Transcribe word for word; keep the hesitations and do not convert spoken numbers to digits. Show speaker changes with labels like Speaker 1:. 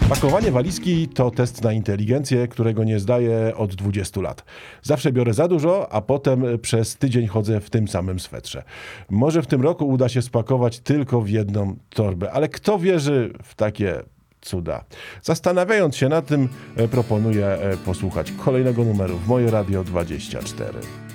Speaker 1: Pakowanie walizki to test na inteligencję, którego nie zdaję od dwudziestu lat. Zawsze biorę za dużo, a potem przez tydzień chodzę w tym samym swetrze. Może w tym roku uda się spakować tylko w jedną torbę, ale kto wierzy w takie cuda? Zastanawiając się nad tym, proponuję posłuchać kolejnego numeru w Moje Radio dwadzieścia cztery.